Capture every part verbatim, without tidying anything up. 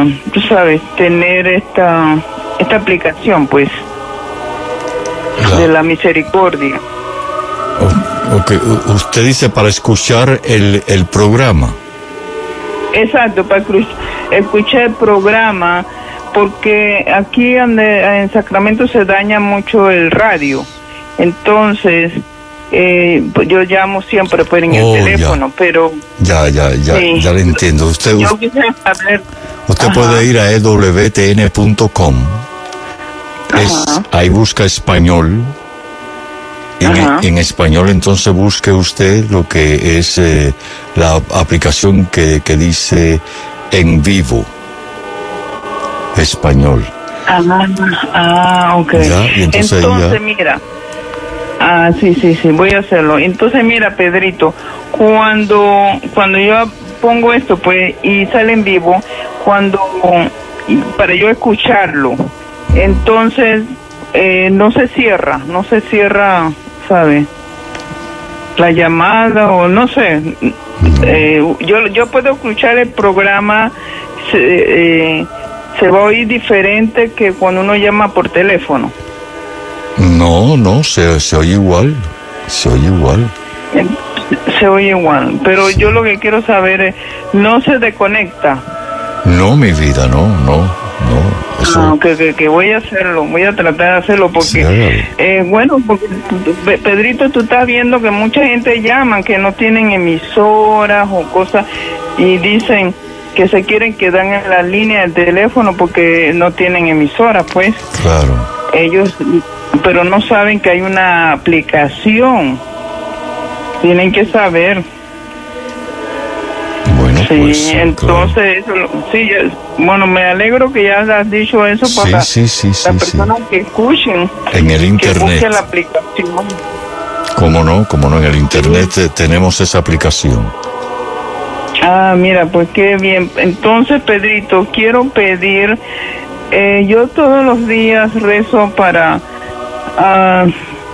tú sabes, tener esta, esta aplicación, pues, claro, de la misericordia. O, okay. Usted dice para escuchar el, el programa. Exacto, para escuchar el programa, porque aquí donde, en Sacramento se daña mucho el radio. Entonces, eh, pues yo llamo siempre pues, en oh, el teléfono, ya. pero... Ya, ya, ya, sí. ya le entiendo. Usted, yo quisiera saber... Usted Ajá. puede ir a e w t n punto com. Es, ahí busca español. En, en español, entonces busque usted lo que es eh, la aplicación que, que dice en vivo español. Ah, ah ok. ¿Ya? Y entonces, entonces ya... mira, ah, sí, sí, sí, voy a hacerlo. Entonces, mira, Pedrito, cuando, cuando yo pongo esto, pues, y sale en vivo, cuando, para yo escucharlo, entonces, eh, no se cierra, no se cierra, ¿sabe? La llamada o no sé. Eh, yo, yo puedo escuchar el programa, se, eh, se va a oír diferente que cuando uno llama por teléfono. No, no, se, se oye igual, se oye igual. Se oye igual, pero sí. Yo lo que quiero saber es, ¿no se desconecta? No, mi vida, no, no, no. Eso... Ah, que, que, que voy a hacerlo, voy a tratar de hacerlo porque, sí, eh, bueno, porque, Pedrito, tú estás viendo que mucha gente llama, que no tienen emisoras o cosas, y dicen que se quieren quedar en la línea del teléfono porque no tienen emisoras, pues. Claro. Ellos, pero no saben que hay una aplicación. Tienen que saber. Bueno, sí, pues, entonces, claro. eso, sí, bueno, me alegro que ya has dicho eso para sí, sí, sí, las sí, personas sí. que escuchen. En el internet. Que busquen la aplicación. Cómo no, cómo no, en el internet sí. tenemos esa aplicación. Ah, mira, pues qué bien. Entonces, Pedrito, quiero pedir, eh, yo todos los días rezo para uh,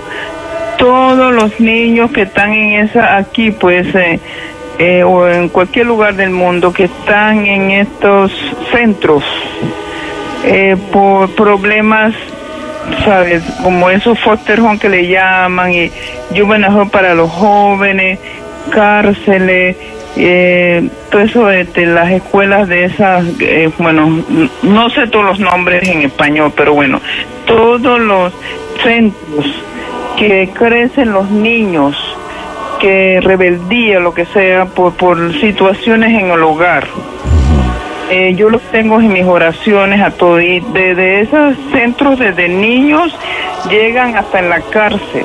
todos los niños que están en esa, aquí, pues, eh, eh, o en cualquier lugar del mundo que están en estos centros eh, por problemas, ¿sabes? Como esos foster home que le llaman, y juvenile home para los jóvenes, cárceles, eh, todo eso de, de las escuelas de esas, eh, bueno, no sé todos los nombres en español, pero bueno, todos los centros que crecen los niños, que rebeldía, lo que sea, por, por situaciones en el hogar. Eh, yo los tengo en mis oraciones a todos, y desde esos centros, desde niños, llegan hasta en la cárcel.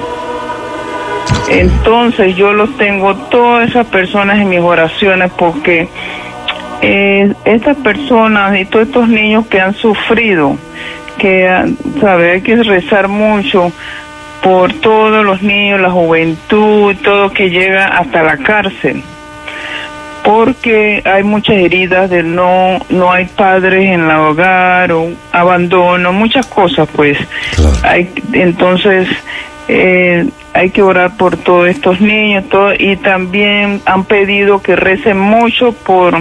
Entonces yo los tengo, todas esas personas en mis oraciones, porque eh, estas personas y todos estos niños que han sufrido, que, ¿sabe? Hay que rezar mucho por todos los niños, la juventud, todo que llega hasta la cárcel, porque hay muchas heridas de no no hay padres en el hogar, o abandono, muchas cosas, pues. Claro. Hay, entonces eh, hay que orar por todos estos niños, todo, y también han pedido que recen mucho por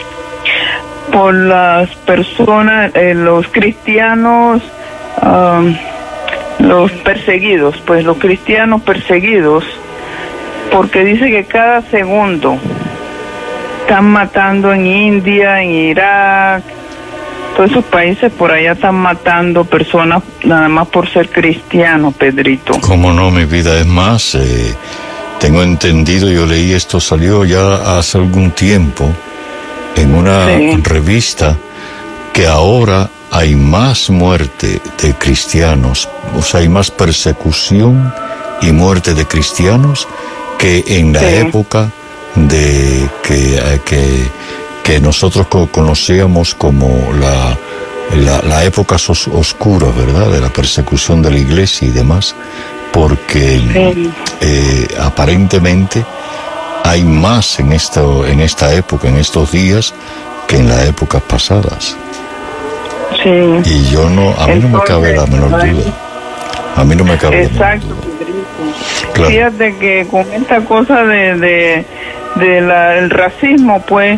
por las personas, eh, los cristianos, um, los perseguidos, pues los cristianos perseguidos, porque dice que cada segundo están matando en India, en Irak, todos esos países por allá están matando personas nada más por ser cristianos, Pedrito. Cómo no, mi vida, es más, eh, tengo entendido, yo leí esto, salió ya hace algún tiempo en una sí. revista, que ahora hay más muerte de cristianos, o sea, hay más persecución y muerte de cristianos que en la sí. época de que, que, que nosotros conocíamos como la, la, la época os, oscura, ¿verdad?, de la persecución de la iglesia y demás, porque sí. eh, aparentemente hay más en, esto, en esta época, en estos días, que en las épocas pasadas. Sí. Y yo no, a mí Entonces, no me cabe la menor duda. A mí no me cabe exacto, la menor duda. Claro. Fíjate que con esta cosa de, de, de la, el racismo, pues,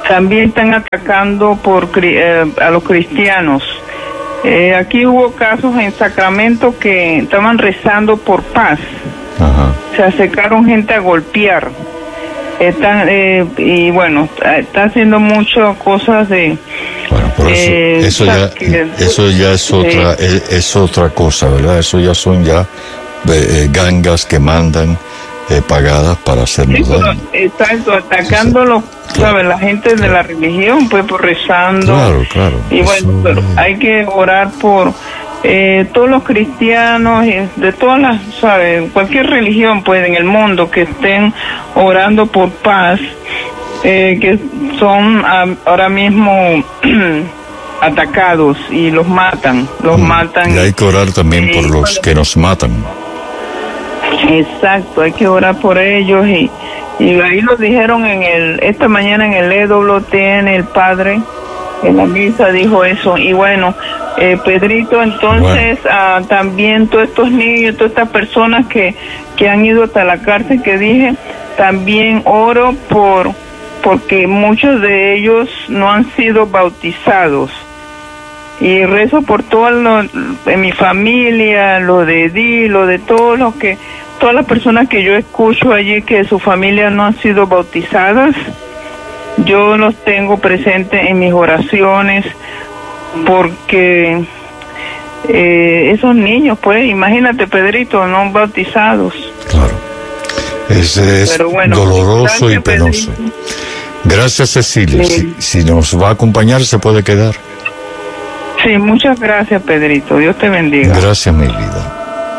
también están atacando por eh, a los cristianos. Eh, aquí hubo casos en Sacramento que estaban rezando por paz. Ajá. Se acercaron gente a golpear. Están eh, y bueno, está haciendo muchas cosas de. Bueno, por eso, eh, eso ya, que, eso ya es otra, eh, es, es otra cosa, ¿verdad? Eso ya son ya eh, gangas que mandan eh, pagadas para hacernos sí, daño. Exacto, atacándolo, sí, ¿sabes? Claro, la gente claro. de la religión, pues, por rezando. Claro, claro. Y bueno, eso, pero hay que orar por eh, todos los cristianos, de todas las, ¿sabes? Cualquier religión, pues, en el mundo que estén orando por paz, eh, que son uh, ahora mismo atacados y los matan, los mm. matan. Y hay que orar también eh, por los que nos matan. Exacto, hay que orar por ellos y, y ahí lo dijeron en el esta mañana en el E W T N, el padre en la misa dijo eso. Y bueno, eh, Pedrito, entonces bueno. uh, también todos estos niños, todas estas personas que, que han ido hasta la cárcel que dije, también oro por porque muchos de ellos no han sido bautizados. Y rezo por todo lo de mi familia, lo de Edith, lo de todos los que, todas las personas que yo escucho allí que su familia no han sido bautizadas. Yo los tengo presentes en mis oraciones porque eh, esos niños, pues, imagínate, Pedrito, no bautizados. Claro, es, es bueno, doloroso y penoso. Pedrito. Gracias, Cecilia. Sí. Si, si nos va a acompañar, se puede quedar. Sí, muchas gracias, Pedrito. Dios te bendiga. Gracias, mi vida.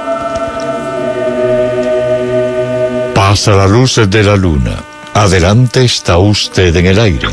Pasa las luces de la luna. Adelante, está usted en el aire.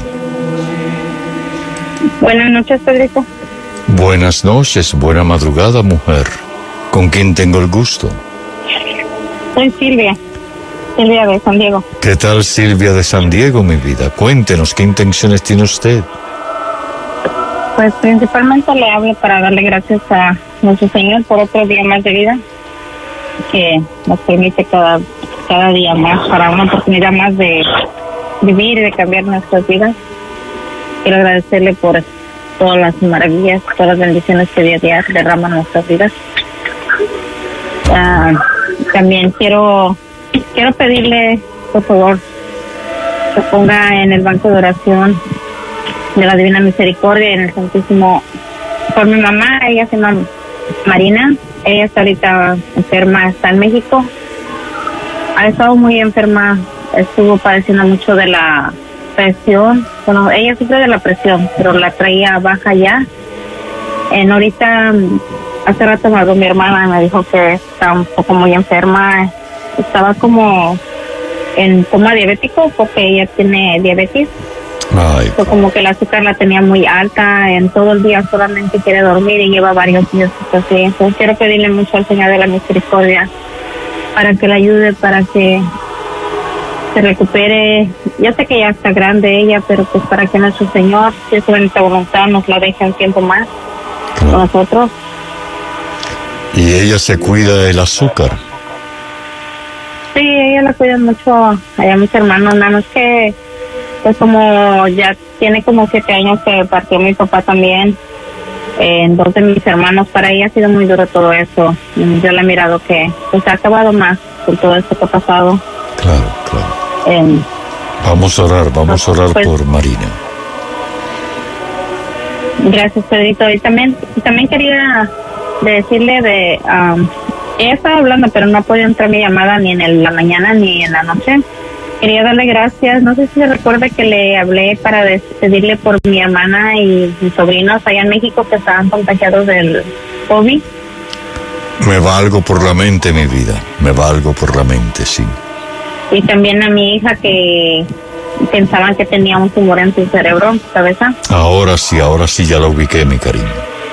Buenas noches, Pedrito. Buenas noches, buena madrugada, mujer. ¿Con quién tengo el gusto? Soy Silvia. Silvia de San Diego. ¿Qué tal, Silvia de San Diego, mi vida? Cuéntenos, ¿qué intenciones tiene usted? Pues principalmente le hablo para darle gracias a nuestro Señor por otro día más de vida, que nos permite cada, cada día más, para una oportunidad más de vivir y de cambiar nuestras vidas. Quiero agradecerle por todas las maravillas, todas las bendiciones que día a día derrama en nuestras vidas. Uh, también quiero quiero pedirle, por favor, que ponga en el banco de oración de la Divina Misericordia en el Santísimo por mi mamá. Ella se llama Marina, ella está ahorita enferma, está en México, ha estado muy enferma, estuvo padeciendo mucho de la presión. Bueno, ella sufre de la presión, pero la traía baja ya. En ahorita, hace rato me habló mi hermana y me dijo que está un poco muy enferma, estaba como en coma diabético porque ella tiene diabetes. Ay. So, como que el azúcar la tenía muy alta, en todo el día solamente quiere dormir y lleva varios días así. Entonces quiero pedirle mucho al Señor de la Misericordia para que la ayude, para que se recupere. Ya sé que ya está grande ella, pero pues para que nuestro Señor, si es su bendita voluntad, nos la deje un tiempo más con claro. nosotros. ¿Y ella se cuida del azúcar? Sí, ella la cuida mucho, allá mis hermanos, nada más que pues como ya tiene como siete años que partió mi papá también, eh, dos de mis hermanos, para ella ha sido muy duro todo eso. Yo le he mirado que pues ha acabado más con todo esto que ha pasado. Claro, claro. Eh, vamos a orar, vamos a orar pues, por Marina. Gracias, Pedrito. Y también, también quería decirle de, um, ella estaba hablando, pero no podía entrar mi llamada ni en el, la mañana ni en la noche. Quería darle gracias, no sé si se recuerda que le hablé para despedirle por mi hermana y mis sobrinos allá en México que estaban contagiados del COVID. Me va algo por la mente, mi vida, me va algo por la mente, sí. Y también a mi hija que pensaban que tenía un tumor en su cerebro, en su cabeza. Ahora sí, ahora sí ya la ubiqué, mi cariño.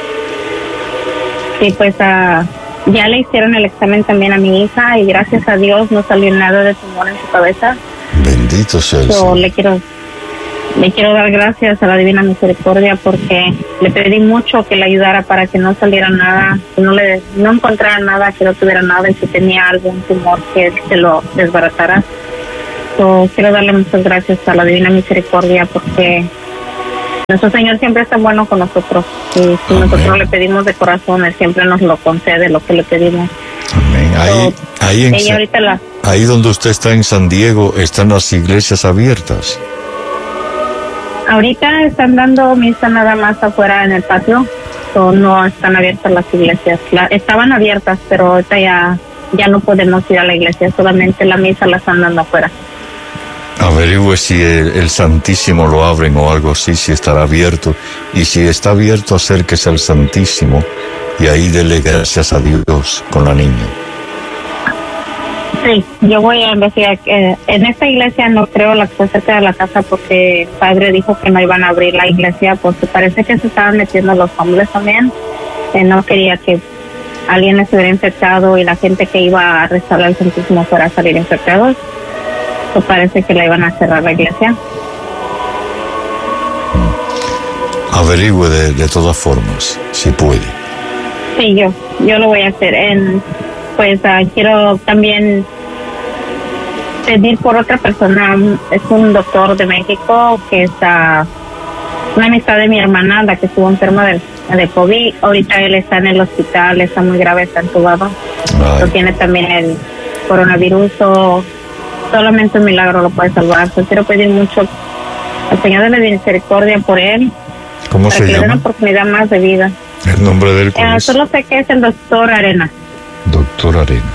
Sí, pues uh, ya le hicieron el examen también a mi hija y gracias a Dios no salió nada de tumor en su cabeza. Bendito sea el Señor. Le quiero, le quiero dar gracias a la Divina Misericordia porque le pedí mucho que le ayudara para que no saliera nada, que no le no encontrara nada, que no tuviera nada y si tenía algún tumor que se lo desbaratara. So, quiero darle muchas gracias a la Divina Misericordia porque nuestro Señor siempre es tan bueno con nosotros. Y si Amén. Nosotros le pedimos de corazón, Él siempre nos lo concede, lo que le pedimos. Amén. Ahí, so, ahí, en ella ahorita la... ahí donde usted está en San Diego, ¿están las iglesias abiertas? Ahorita están dando misa nada más afuera en el patio. So, no están abiertas las iglesias. La, estaban abiertas, pero ahorita ya, ya no podemos ir a la iglesia. Solamente la misa la están dando afuera. Averigüe si el, el Santísimo lo abren o algo así, si estará abierto. Y si está abierto, acérquese al Santísimo y ahí dele gracias a Dios con la niña. Sí, yo voy a investigar. Eh, en esta iglesia no creo la que está cerca de la casa porque el padre dijo que no iban a abrir la iglesia porque parece que se estaban metiendo los hombres también. Eh, no quería que alguien estuviera infectado y la gente que iba a rezar al Santísimo fuera a salir infectados. So, parece que la iban a cerrar la iglesia. Averigüe de, de todas formas, si puede. Sí, yo, yo lo voy a hacer. En, pues uh, quiero también pedir por otra persona. Es un doctor de México que está, una amistad de mi hermana, la que estuvo enferma de, de COVID. Ahorita él está en el hospital, está muy grave, está entubado. Lo tiene también el coronavirus. O solamente un milagro lo puede salvar. So, quiero pedir mucho al Señor de la Misericordia por él. ¿Cómo para se que llama? le dé una oportunidad más de vida. ¿El nombre de él cuál Eh, es? solo sé que es el doctor Arena. Doctor Arena.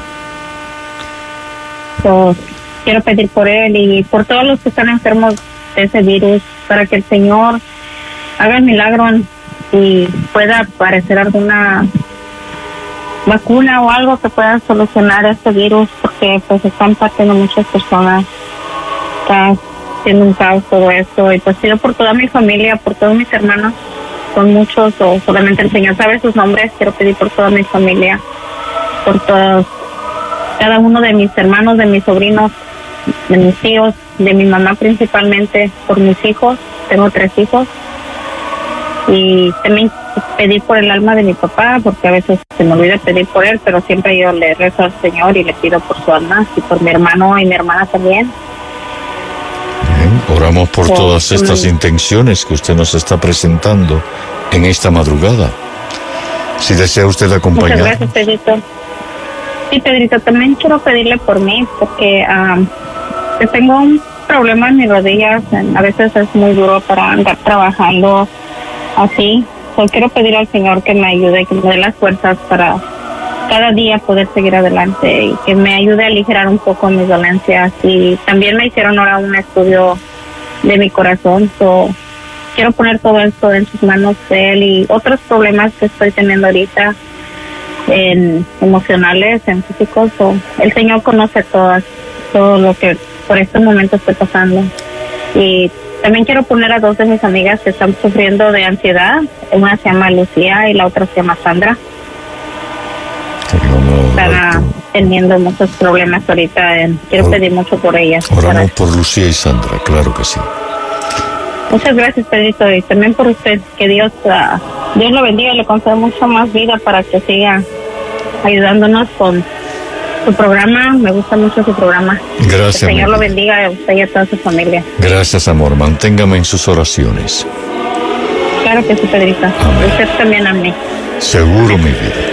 So, quiero pedir por él y por todos los que están enfermos de ese virus, para que el Señor haga el milagro y pueda aparecer alguna vacuna o algo que pueda solucionar este virus, porque pues están partiendo muchas personas, está siendo un caos todo esto. Y pues pido por toda mi familia, por todos mis hermanos, son muchos o solamente el Señor sabe sus nombres. Quiero pedir por toda mi familia, por todos, cada uno de mis hermanos, de mis sobrinos, de mis tíos, de mi mamá principalmente, por mis hijos. Tengo tres hijos. Y también pedir por el alma de mi papá, porque a veces se me olvida pedir por él, pero siempre yo le rezo al Señor y le pido por su alma y por mi hermano y mi hermana también. Bien, oramos por Sí, todas estas sí. intenciones que usted nos está presentando en esta madrugada. Si desea usted Muchas acompañar. gracias, Pedrito. Sí, Pedrito, también quiero pedirle por mí, porque um, que tengo un problema en mis rodillas. A veces es muy duro para andar trabajando así. So, quiero pedir al Señor que me ayude, que me dé las fuerzas para cada día poder seguir adelante y que me ayude a aligerar un poco mis dolencias. Y también me hicieron ahora un estudio de mi corazón. So, quiero poner todo esto en sus manos de él y otros problemas que estoy teniendo ahorita, en emocionales, en físicos. So, el Señor conoce todas, todo lo que por este momento estoy pasando. Y también quiero poner a dos de mis amigas que están sufriendo de ansiedad. Una se llama Lucía y la otra se llama Sandra. Están teniendo muchos problemas ahorita. En, quiero Or, pedir mucho por ellas. Oramos para... por Lucía y Sandra, claro que sí. Muchas gracias, Pedrito, y también por usted. Que Dios, uh, Dios lo bendiga y le conceda mucho más vida para que siga ayudándonos con su programa. Me gusta mucho su programa. Gracias. Que el Señor lo bendiga a usted y a toda su familia. Gracias, amor. Manténgame en sus oraciones. Claro que sí, Pedrito. Amén. Usted también a mí. Seguro, mi vida.